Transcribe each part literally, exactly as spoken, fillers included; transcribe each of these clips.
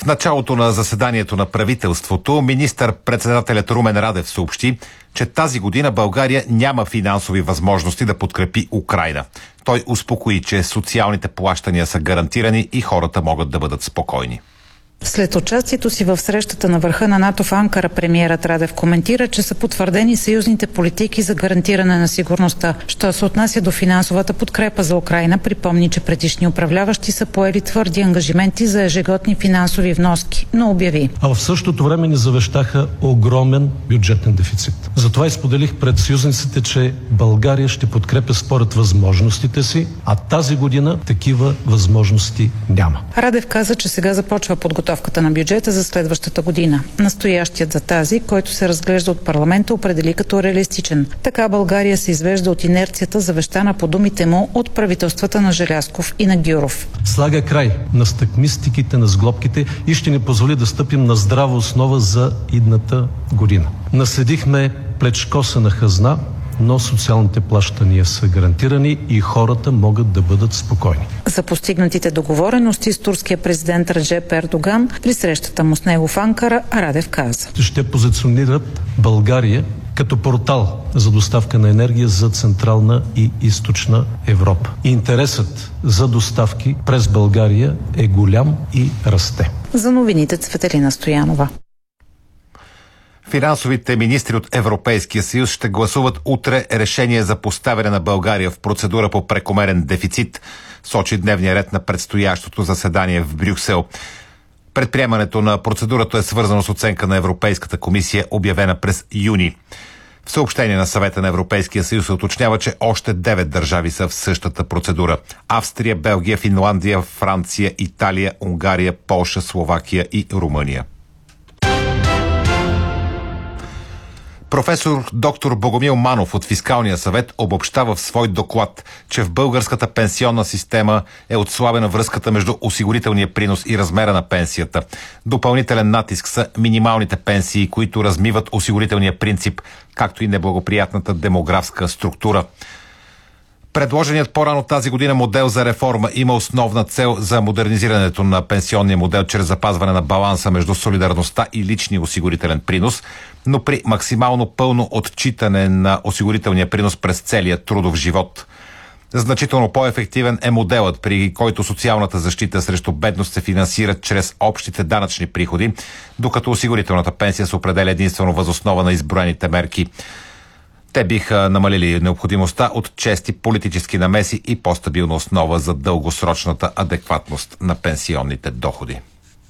началото на заседанието на правителството министър-председателят Румен Радев съобщи, че тази година България няма финансови възможности да подкрепи Украйна. Той успокои, че социалните плащания са гарантирани и хората могат да бъдат спокойни. След участието си в срещата на върха на НАТО в Анкара, премиерът Радев коментира, че са потвърдени съюзните политики за гарантиране на сигурността. Що се отнася до финансовата подкрепа за Украйна, припомни, че предишни управляващи са поели твърди ангажименти за ежегодни финансови вноски, но обяви: а в същото време ни завещаха огромен бюджетен дефицит. Затова изподелих пред съюзниците, че България ще подкрепя според възможностите си, а тази година такива възможности няма. Радев каза, че сега започва подготовката на бюджета за следващата година. Настоящият за тази, който се разглежда от парламента, определи като реалистичен. Така България се извежда от инерцията, завещана по думите му от правителствата на Желязков и на Гюров. Слага край на стъкмистиките, на сглобките и ще ни позволи да стъпим на здрава основа за идната година. Наследихме плечкосана хазна, но социалните плащания са гарантирани и хората могат да бъдат спокойни. За постигнатите договорености с турския президент Реджеп Ердоган при срещата му с него в Анкара, Радев каза: ще позиционират България като портал за доставка на енергия за Централна и Източна Европа. Интересът за доставки през България е голям и расте. За новините Цветелина Стоянова. Финансовите министри от Европейския съюз ще гласуват утре решение за поставяне на България в процедура по прекомерен дефицит, сочи дневния ред на предстоящото заседание в Брюксел. Предприемането на процедурата е свързано с оценка на Европейската комисия, обявена през юни. В съобщение на Съвета на Европейския съюз се уточнява, че още девет държави са в същата процедура: Австрия, Белгия, Финландия, Франция, Италия, Унгария, Полша, Словакия и Румъния. Професор доктор Богомил Манов от Фискалния съвет обобщава в свой доклад, че в българската пенсионна система е отслабена връзката между осигурителния принос и размера на пенсията. Допълнителен натиск са минималните пенсии, които размиват осигурителния принцип, както и неблагоприятната демографска структура. Предложеният по-рано тази година модел за реформа има основна цел за модернизирането на пенсионния модел чрез запазване на баланса между солидарността и личния осигурителен принос, но при максимално пълно отчитане на осигурителния принос през целия трудов живот. Значително по-ефективен е моделът, при който социалната защита срещу бедност се финансира чрез общите данъчни приходи, докато осигурителната пенсия се определя единствено въз основа на изброените мерки. Те биха намалили необходимостта от чести политически намеси и по-стабилна основа за дългосрочната адекватност на пенсионните доходи.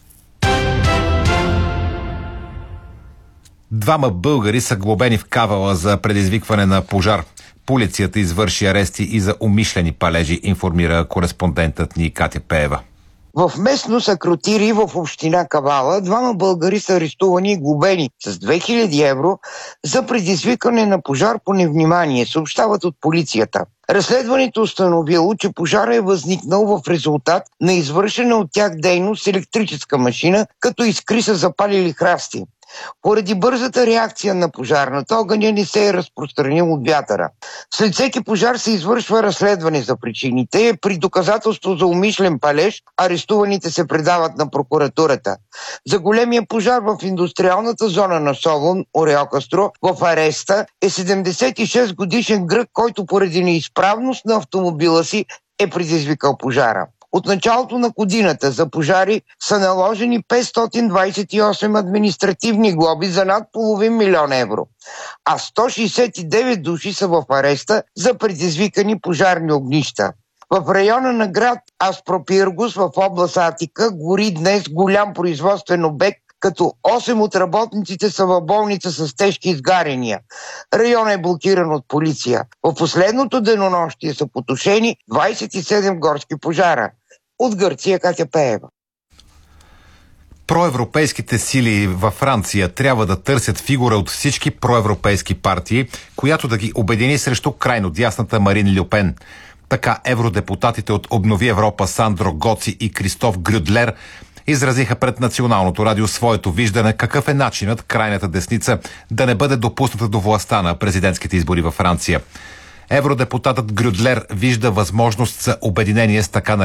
Двама българи са глобени в Кавала за предизвикване на пожар. Полицията извърши арести и за умишлени палежи, информира кореспондентът ни Катя Пеева. В местност Акротири в община Кавала двама българи са арестувани и глобени с две хиляди евро за предизвикване на пожар по невнимание, съобщават от полицията. Разследването установило, че пожара е възникнал в резултат на извършена от тях дейност с електрическа машина, като искри са запалили храсти. Поради бързата реакция на пожарната, огъня не се е разпространил от вятъра. След всеки пожар се извършва разследване за причините. При доказателство за умишлен палеж арестуваните се предават на прокуратурата. За големия пожар в индустриалната зона на Солун, Ореокастро, в ареста е седемдесет и шест годишен грък, който поради неизправност на автомобила си е предизвикал пожара. От началото на годината за пожари са наложени петстотин двадесет и осем административни глоби за над половин милион евро, а сто шестдесет и девет души са в ареста за предизвикани пожарни огнища. В района на град Аспропиргус в област Атика гори днес голям производствен обект, като осем от работниците са в болница с тежки изгаряния. Районът е блокиран от полиция. В последното денонощие са потушени двадесет и седем горски пожара. От Гърция, Катя Пеева. Проевропейските сили във Франция трябва да търсят фигура от всички проевропейски партии, която да ги обедини срещу крайно дясната Марин Льо Пен. Така евродепутатите от Обнови Европа Сандро Гоци и Кристоф Грюдлер изразиха пред Националното радио своето виждане какъв е начинът крайната десница да не бъде допусната до властта на президентските избори във Франция. Евродепутатът Грюдлер вижда възможност за обединение с така